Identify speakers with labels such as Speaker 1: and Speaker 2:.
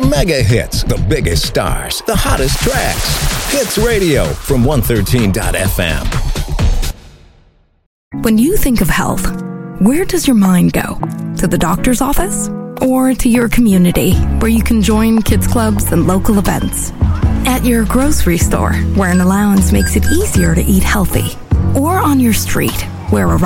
Speaker 1: mega hits, the biggest stars, the hottest tracks. Hits Radio from 113.fm.
Speaker 2: When you think of health, where does your mind go? To the doctor's office? Or to your community, where you can join kids clubs and local events? At your grocery store, where an allowance makes it easier to eat healthy? Or on your street, where a